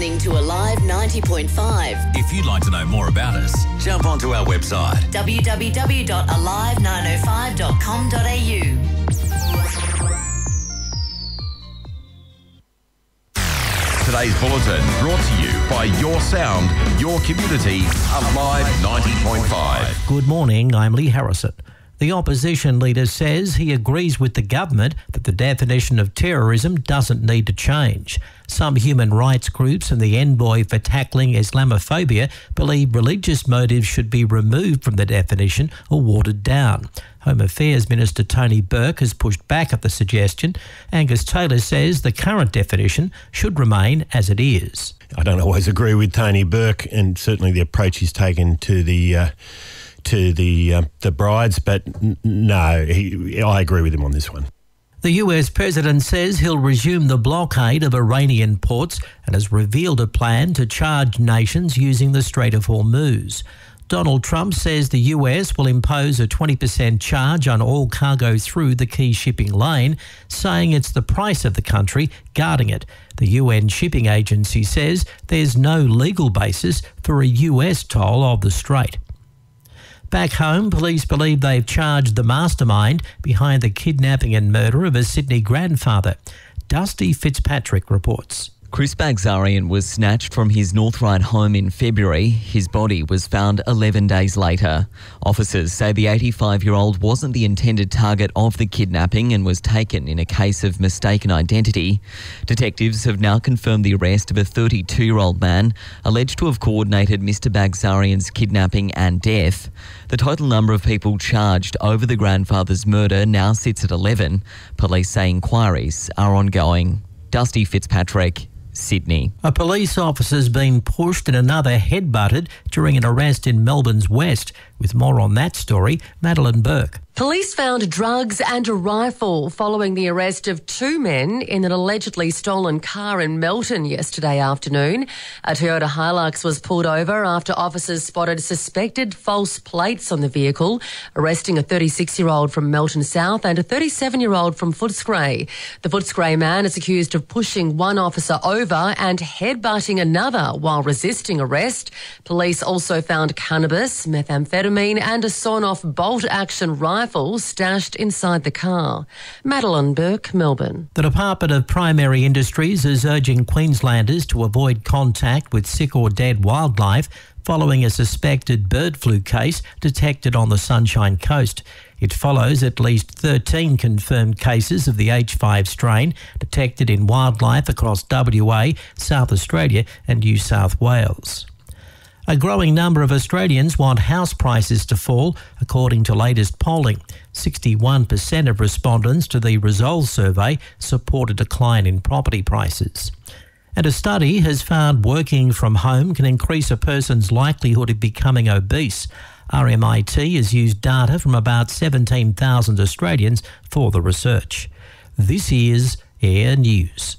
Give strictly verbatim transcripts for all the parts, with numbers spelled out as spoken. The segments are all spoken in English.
listening to Alive ninety point five. If you'd like to know more about us, jump onto our website w w w dot alive nine oh five dot com dot a u. Today's bulletin brought to you by Your Sound, Your Community, Alive ninety point five. Good morning, I'm Lee Harrison. The opposition leader says he agrees with the government that the definition of terrorism doesn't need to change. Some human rights groups and the envoy for tackling Islamophobia believe religious motives should be removed from the definition or watered down. Home Affairs Minister Tony Burke has pushed back at the suggestion. Angus Taylor says the current definition should remain as it is. I don't always agree with Tony Burke and certainly the approach he's taken to the uh, to the uh, the brides, but n- no, he, I agree with him on this one. The U S president says he'll resume the blockade of Iranian ports and has revealed a plan to charge nations using the Strait of Hormuz. Donald Trump says the U S will impose a twenty percent charge on all cargo through the key shipping lane, saying it's the price of the country guarding it. The U N shipping agency says there's no legal basis for a U S toll of the strait. Back home, police believe they've charged the mastermind behind the kidnapping and murder of a Sydney grandfather. Dusty Fitzpatrick reports. Chris Bagzarian was snatched from his North Ryde home in February. His body was found eleven days later. Officers say the eighty-five-year-old wasn't the intended target of the kidnapping and was taken in a case of mistaken identity. Detectives have now confirmed the arrest of a thirty-two-year-old man alleged to have coordinated Mister Bagzarian's kidnapping and death. The total number of people charged over the grandfather's murder now sits at eleven. Police say inquiries are ongoing. Dusty Fitzpatrick, Sydney. A police officer's been pushed and another headbutted during an arrest in Melbourne's West. With more on that story, Madeline Burke. Police found drugs and a rifle following the arrest of two men in an allegedly stolen car in Melton yesterday afternoon. A Toyota Hilux was pulled over after officers spotted suspected false plates on the vehicle, arresting a thirty-six-year-old from Melton South and a thirty-seven-year-old from Footscray. The Footscray man is accused of pushing one officer over and headbutting another while resisting arrest. Police also found cannabis, methamphetamine and a sawn-off bolt-action rifle stashed inside the car. Madeline Burke, Melbourne. The Department of Primary Industries is urging Queenslanders to avoid contact with sick or dead wildlife following a suspected bird flu case detected on the Sunshine Coast. It follows at least thirteen confirmed cases of the H five strain detected in wildlife across W A, South Australia and New South Wales. A growing number of Australians want house prices to fall, according to latest polling. sixty-one percent of respondents to the Resolve survey support a decline in property prices. And a study has found working from home can increase a person's likelihood of becoming obese. R M I T has used data from about seventeen thousand Australians for the research. This is Air News.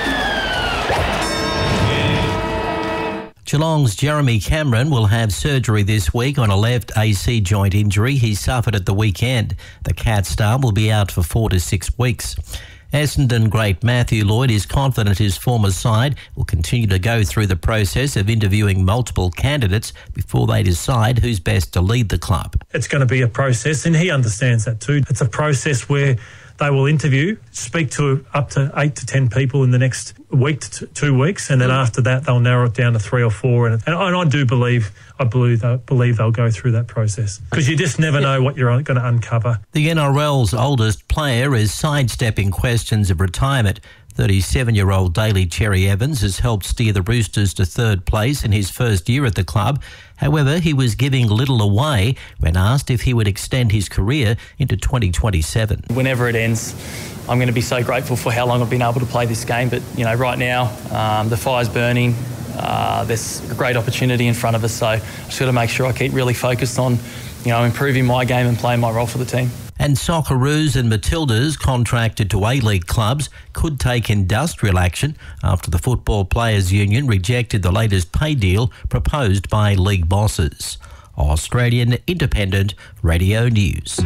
Geelong's Jeremy Cameron will have surgery this week on a left A C joint injury he suffered at the weekend. The Cat star will be out for four to six weeks. Essendon great Matthew Lloyd is confident his former side will continue to go through the process of interviewing multiple candidates before they decide who's best to lead the club. It's going to be a process, and he understands that too. It's a process where they will interview, speak to up to eight to ten people in the next week to two weeks, and then after that they'll narrow it down to three or four. And, and I do believe, I believe, they, believe they'll go through that process because you just never know what you're going to uncover. The N R L's oldest player is sidestepping questions of retirement. thirty-seven-year-old Daly Cherry Evans has helped steer the Roosters to third place in his first year at the club. However, he was giving little away when asked if he would extend his career into twenty twenty-seven. Whenever it ends, I'm going to be so grateful for how long I've been able to play this game. But, you know, right now, um, the fire's burning. Uh, there's a great opportunity in front of us. So I've just got to make sure I keep really focused on, you know, improving my game and playing my role for the team. And Socceroos and Matildas contracted to A-League clubs could take industrial action after the Football Players Union rejected the latest pay deal proposed by league bosses. Australian Independent Radio News.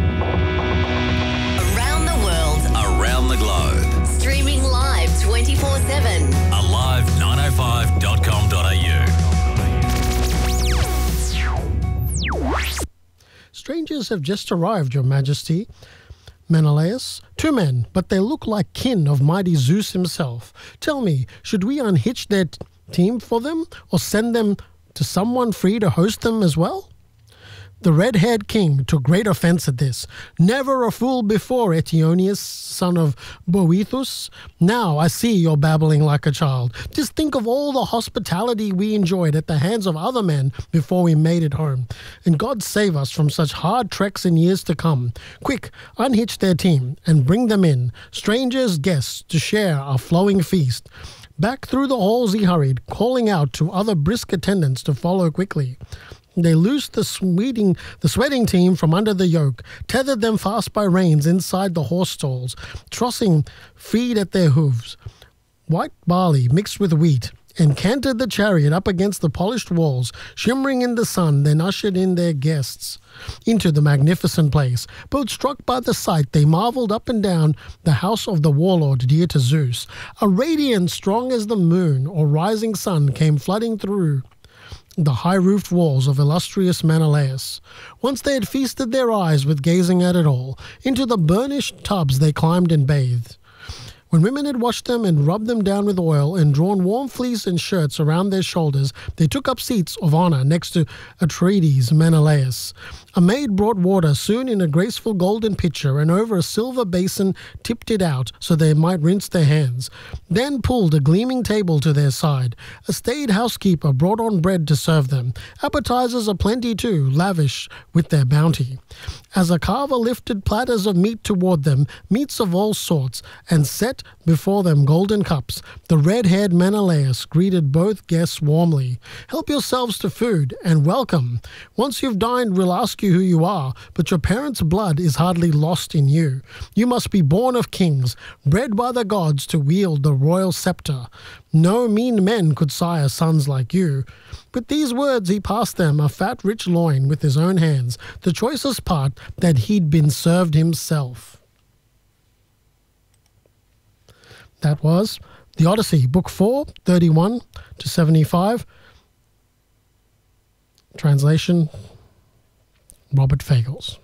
Around the world. Around the globe. Streaming live twenty-four seven. Alive nine oh five Strangers have just arrived, your majesty. Menelaus, two men, but they look like kin of mighty Zeus himself. Tell me, should we unhitch their t- team for them, or send them to someone free to host them as well? The red-haired king took great offense at this. Never a fool before, Eteoneus, son of Boethus. Now I see you're babbling like a child. Just think of all the hospitality we enjoyed at the hands of other men before we made it home. And God save us from such hard treks in years to come. Quick, unhitch their team and bring them in, strangers, guests, to share our flowing feast. Back through the halls he hurried, calling out to other brisk attendants to follow quickly. They loosed the sweating, the sweating team from under the yoke, tethered them fast by reins inside the horse stalls, trussing feed at their hooves. White barley mixed with wheat, and cantered the chariot up against the polished walls, shimmering in the sun, then ushered in their guests into the magnificent place. Both struck by the sight, they marveled up and down the house of the warlord dear to Zeus. A radiance strong as the moon or rising sun came flooding through the high-roofed walls of illustrious Menelaus. Once they had feasted their eyes with gazing at it all, into the burnished tubs they climbed and bathed. When women had washed them and rubbed them down with oil and drawn warm fleece and shirts around their shoulders, they took up seats of honor next to Atrides Menelaus. A maid brought water soon in a graceful golden pitcher, and over a silver basin tipped it out so they might rinse their hands. Then pulled a gleaming table to their side. A staid housekeeper brought on bread to serve them. Appetizers aplenty too, lavish with their bounty. As a carver lifted platters of meat toward them, meats of all sorts, and set before them golden cups, the red-haired Menelaus greeted both guests warmly. Help yourselves to food, and welcome. Once you've dined, we'll ask you who you are, but your parents' blood is hardly lost in you. You must be born of kings, bred by the gods to wield the royal scepter. No mean men could sire sons like you. With these words he passed them a fat rich loin with his own hands, the choicest part that he'd been served himself. That was The Odyssey, Book four, thirty-one to seventy-five. Translation, Robert Fagles.